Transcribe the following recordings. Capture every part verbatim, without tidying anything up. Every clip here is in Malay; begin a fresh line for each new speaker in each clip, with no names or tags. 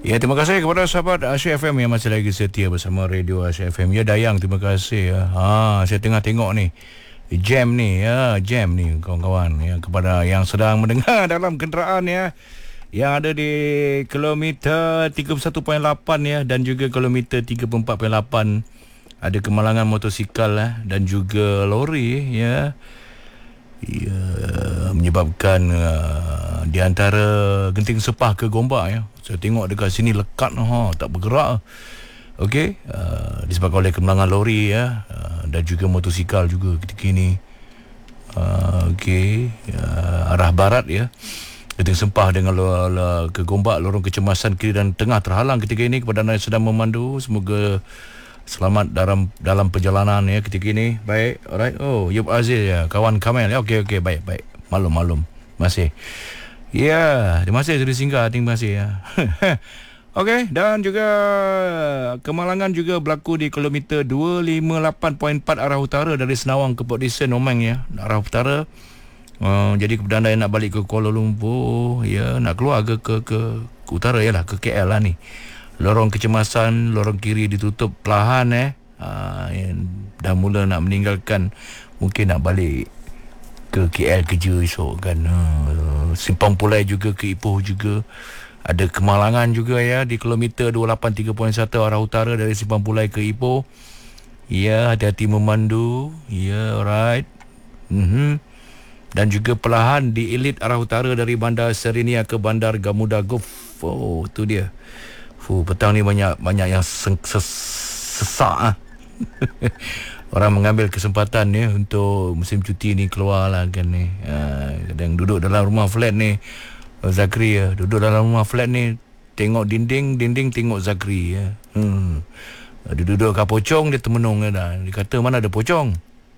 Ya, terima kasih kepada sahabat Asyik F M yang masih lagi setia bersama Radio Asyik F M. Ya, Dayang, terima kasih ya. Ha, saya tengah tengok ni jam ni ya, jam ni kawan-kawan ya, kepada yang sedang mendengar dalam kenderaan ya, yang ada di kilometer tiga puluh satu perpuluhan lapan ya, dan juga kilometer tiga puluh empat perpuluhan lapan. Ada kemalangan motosikal ya, dan juga lori ya. Ya, menyebabkan uh, di antara Genting Sepah ke Gombak ya. Saya tengok dekat sini lekat ha, tak bergerak. Okey, uh, disebabkan oleh kemalangan lori ya, uh, dan juga motosikal juga ketika ini. Uh, Okey, uh, arah barat ya. Genting Sepah dengan lo, lo, ke Gombak, lorong kecemasan kiri dan tengah terhalang ketika ini. Kepada anda yang sedang memandu, semoga selamat dalam dalam perjalanan ya ketika ini. Baik, alright. Oh, Yub Aziz ya, kawan Kamel ya. Okey okey, baik baik. Malum-malum. Masih. Ya, terima kasih sudah singgah. Terima kasih ya. Okey, dan juga kemalangan juga berlaku di kilometer dua lima lapan perpuluhan empat arah utara dari Senawang ke Port Dickson Omang ya, arah utara. Uh, jadi kepada anda yang nak balik ke Kuala Lumpur ya, nak keluar ke ke ke, ke utara yalah, ke K L lah ni. Lorong kecemasan, lorong kiri ditutup perlahan eh. Uh, dah mula nak meninggalkan, mungkin nak balik ke K L kerja esok kan. Uh, Simpang Pulai juga ke Ipoh juga ada kemalangan juga ya di kilometer dua lapan tiga perpuluhan satu arah utara dari Simpang Pulai ke Ipoh. Ya, hati-hati memandu. Ya, alright. Mhm. Dan juga perlahan di Elite arah utara dari Bandar Serinia ke Bandar Gamuda Gulf. Oh, tu dia. Fuh, petang ni banyak banyak yang seng, ses, sesak ah. Orang mengambil kesempatan ya untuk musim cuti ni keluar lah kan ni. Ha, kadang duduk dalam rumah flat ni, Zakri ya, duduk dalam rumah flat ni tengok dinding, dinding tengok Zakri ya. Hmm. Dia duduk kat pocong, dia termenung ya dah. Dia kata mana ada pocong.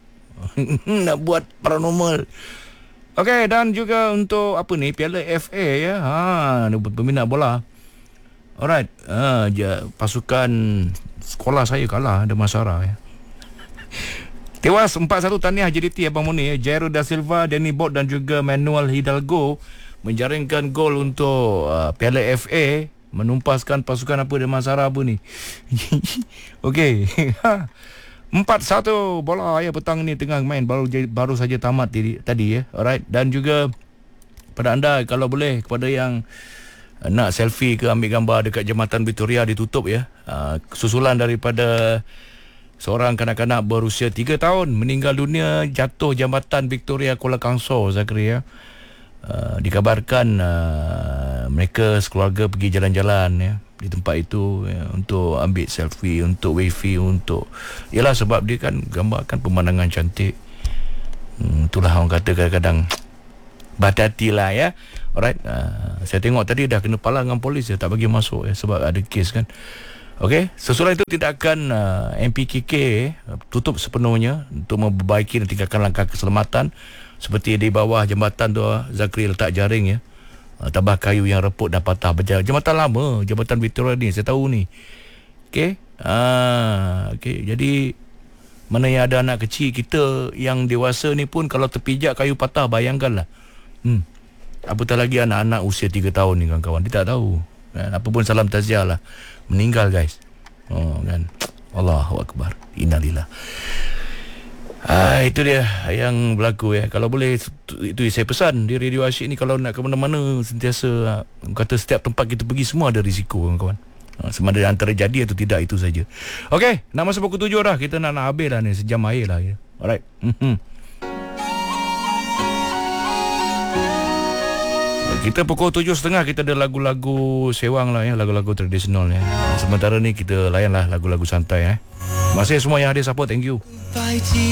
Nak buat paranormal. Okey, dan juga untuk apa ni, Piala F A ya. Ha, peminat bola. Alright, uh, ja, pasukan sekolah saya kalah ada Masara ya. Tewas empat satu tahniah J D T Abang Moni ya. Jairo da Silva, Danny Bot dan juga Manuel Hidalgo menjaringkan gol untuk uh, Piala F A, menumpaskan pasukan apa dia Masara apa ni. Okey. empat satu bola ya petang ni tengah main, baru baru saja tamat tadi, tadi ya. Alright, dan juga pada anda kalau boleh, kepada yang nak selfie ke ambil gambar dekat Jambatan Victoria ditutup ya. Uh, susulan daripada seorang kanak-kanak berusia tiga tahun meninggal dunia jatuh Jambatan Victoria Kuala Kangsar, Zakri ya. Uh, dikabarkan uh, mereka sekeluarga pergi jalan-jalan ya di tempat itu ya, untuk ambil selfie, untuk wifi, untuk yalah sebab dia kan gambarkan pemandangan cantik. Hmm, itulah orang kata kadang-kadang berhati-hatilah ya. Alright, uh, saya tengok tadi dah kena palang dengan polis ya, tak bagi masuk ya sebab ada kes kan. Okey, sesudah itu tindakan uh, M P K K uh, tutup sepenuhnya untuk memperbaiki dan tingkatkan langkah keselamatan seperti di bawah jambatan tu uh, Zakri letak jaring ya. Uh, tabah kayu yang reput dah patah. Jambatan lama, Jambatan Victoria ni saya tahu ni. Okey. Ah, okey. Jadi mana yang ada anak kecil, kita yang dewasa ni pun kalau terpijak kayu patah, bayangkanlah. Hmm. Apatah lagi anak-anak usia tiga tahun ni kawan-kawan, dia tak tahu kan? Apa pun salam taziah lah, meninggal guys. Oh kan, Allahu Akbar, innalillah. Ah, itu dia yang berlaku ya. Kalau boleh, itu saya pesan di Radio Asyik ni, kalau nak ke mana-mana sentiasa kata setiap tempat kita pergi semua ada risiko kawan-kawan. Sama ada antara jadi atau tidak, itu saja. Okey, nak masuk pukul tujuh dah. Kita nak nak habis dah ni, sejam air lah ya. Alright. Mhm. Kita pukul tujuh setengah kita ada lagu-lagu sewang lah ya, lagu-lagu tradisional ya. Sementara ni kita layanlah lagu-lagu santai eh. Masih semua yang hadir support, thank you.